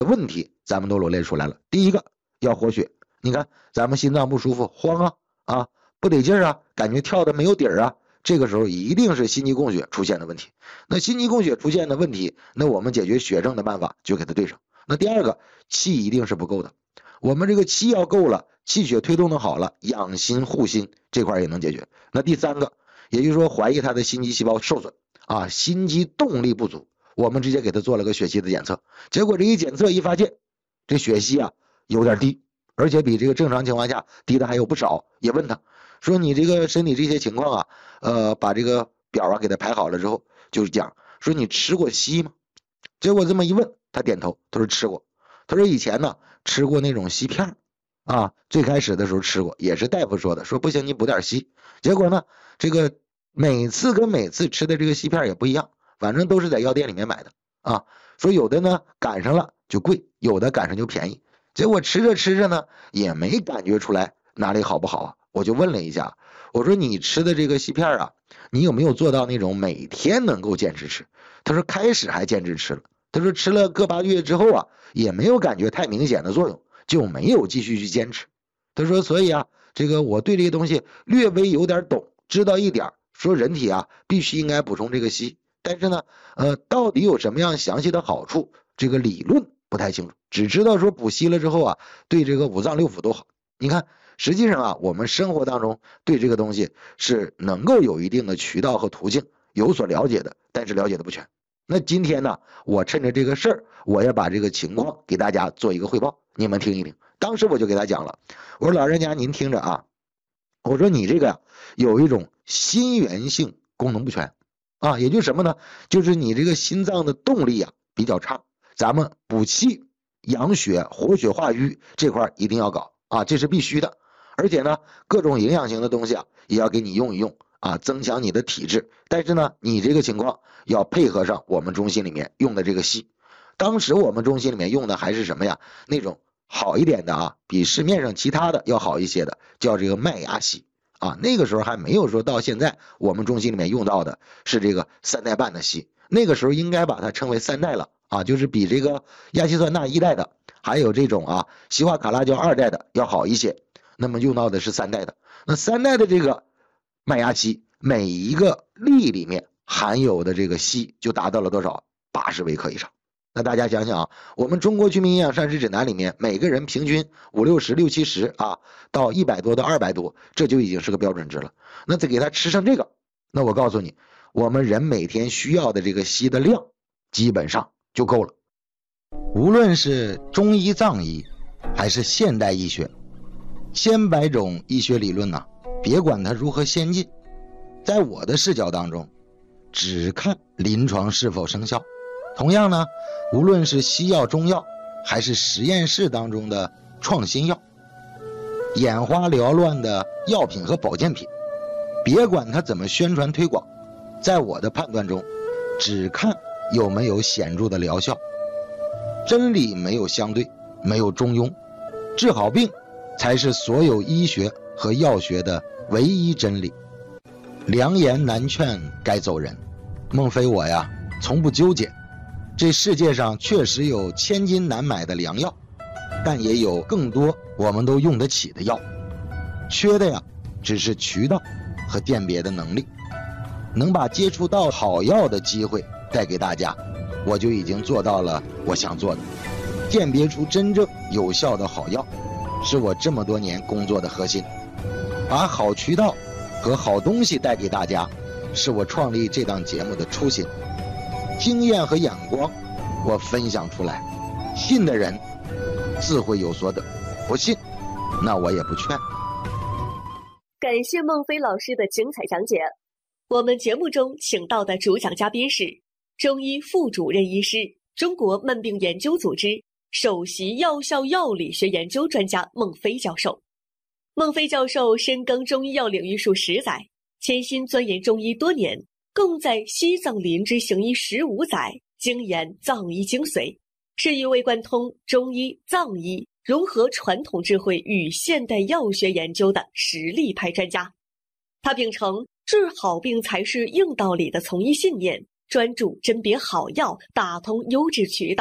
问题咱们都罗列出来了。第一个要活血，你看咱们心脏不舒服，慌啊，不得劲啊，感觉跳的没有底儿啊，这个时候一定是心肌供血出现的问题。那心肌供血出现的问题，那我们解决血症的办法就给它对上。那第二个，气一定是不够的，我们这个气要够了，气血推动的好了，养心护心这块也能解决。那第三个，也就是说怀疑他的心肌细胞受损啊，心肌动力不足，我们直接给他做了个血细的检测，结果这一检测一发现，这血细啊有点低，而且比这个正常情况下低的还有不少。也问他说你这个身体这些情况啊，把这个表啊给他排好了之后，就是讲说你吃过硒吗？结果这么一问，他点头，他说吃过。他说以前呢吃过那种硒片啊，最开始的时候吃过，也是大夫说的，说不行你补点硒。结果呢这个每次跟每次吃的这个硒片也不一样，反正都是在药店里面买的啊。说有的呢赶上了就贵，有的赶上就便宜。结果吃着吃着呢也没感觉出来哪里好不好啊。我就问了一下，我说你吃的这个硒片啊，你有没有做到那种每天能够坚持吃？他说开始还坚持吃了，他说吃了个把月之后啊，也没有感觉太明显的作用，就没有继续去坚持。他说所以啊，这个我对这些东西略微有点懂，知道一点，说人体啊必须应该补充这个硒，但是呢到底有什么样详细的好处，这个理论不太清楚，只知道说补硒了之后啊，对这个五脏六腑都好。你看实际上啊，我们生活当中对这个东西是能够有一定的渠道和途径有所了解的，但是了解的不全。那今天呢，我趁着这个事儿，我也把这个情况给大家做一个汇报，你们听一听。当时我就给他讲了，我说老人家您听着啊，我说你这个呀有一种心源性功能不全啊，也就是什么呢？就是你这个心脏的动力啊比较差，咱们补气、养血、活血化瘀这块一定要搞啊，这是必须的。而且呢，各种营养型的东西啊也要给你用一用啊，增强你的体质。但是呢，你这个情况要配合上我们中心里面用的这个硒。当时我们中心里面用的还是什么呀？那种好一点的啊，比市面上其他的要好一些的，叫这个麦芽硒啊。那个时候还没有说到现在我们中心里面用到的是这个3代半的硒，那个时候应该把它称为3代了啊，就是比这个亚稀酸钠1代的，还有这种啊硒化卡拉胶2代的要好一些。那么用到的是3代的，那3代的这个麦芽硒，每一个粒里面含有的这个硒就达到了多少？80微克以上。那大家想想啊，我们中国居民营养膳食指南里面，每个人平均50、60、60、70啊，到100多到200多，这就已经是个标准值了。那再给他吃上这个，那我告诉你，我们人每天需要的这个硒的量，基本上就够了。无论是中医、藏医，还是现代医学，千百种医学理论呢，别管它如何先进，在我的视角当中，只看临床是否生效。同样呢，无论是西药、中药，还是实验室当中的创新药，眼花缭乱的药品和保健品，别管它怎么宣传推广，在我的判断中，只看有没有显著的疗效。真理没有相对，没有中庸，治好病才是所有医学和药学的唯一真理。良言难劝该走人，孟非我呀从不纠结。这世界上确实有千金难买的良药，但也有更多我们都用得起的药，缺的呀只是渠道和鉴别的能力。能把接触到好药的机会带给大家，我就已经做到了我想做的。鉴别出真正有效的好药，是我这么多年工作的核心。把好渠道和好东西带给大家，是我创立这档节目的初心。经验和眼光我分享出来，信的人自会有所得，不信那我也不劝。 感谢孟非老师的精彩讲解。我们节目中请到的主讲嘉宾是中医副主任医师、中国慢病研究组织首席药效药理学研究专家孟非教授。孟非教授深耕中医药领域数10载，潜心钻研中医多年，更在西藏林之行医15载，精研藏医精髓，是一位贯通中医、藏医，融合传统智慧与现代药学研究的实力派专家。他秉承治好病才是硬道理的从医信念，专注甄别好药，打通优质渠道，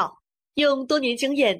用多年经验